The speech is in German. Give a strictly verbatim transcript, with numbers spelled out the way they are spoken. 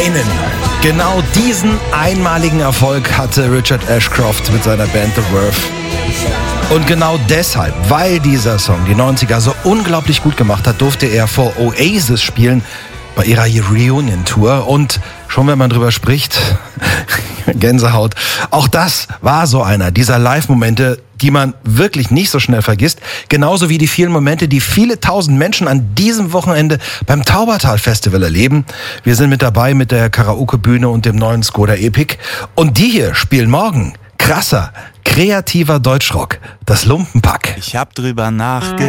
einen. Genau diesen einmaligen Erfolg hatte Richard Ashcroft mit seiner Band The Verve. Und genau deshalb, weil dieser Song die neunziger so unglaublich gut gemacht hat, durfte er vor Oasis spielen bei ihrer Reunion-Tour. Und schon wenn man drüber spricht, Gänsehaut, auch das war so einer dieser Live-Momente, die man wirklich nicht so schnell vergisst. Genauso wie die vielen Momente, die viele tausend Menschen an diesem Wochenende beim Taubertal-Festival erleben. Wir sind mit dabei mit der Karaoke-Bühne und dem neuen Skoda Epic. Und die hier spielen morgen krasser, kreativer Deutschrock, das Lumpenpack. Ich hab drüber nachgedacht.